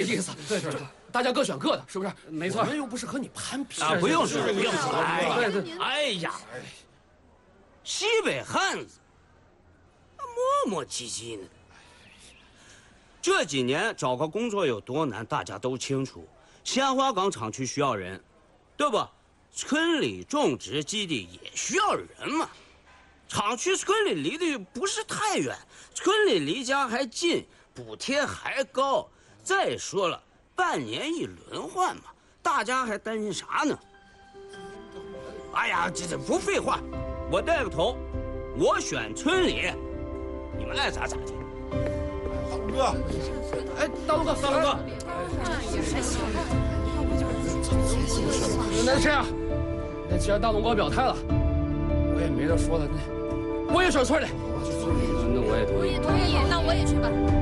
意思。对，大家各选各的，是不是？ 没错。 我们又不是和你攀比啊，不用说，不用说。 哎呀，西北汉子磨磨唧唧呢。这几年找个工作有多难，大家都清楚。鲜花岗厂区需要人，对不？村里种植基地也需要人嘛。厂区村里离得不是太远，村里离家还近，补贴还高。再说了，半年一轮换嘛，大家还担心啥呢？哎呀，这不废话，我带个头，我选村里，你们爱咋咋地。 大龙哥， 哎，大龙哥，大龙哥，那这样，那既然大龙哥表态了，我也没得说了，那我也选村里。 那我也同意。 同意，那我也去吧。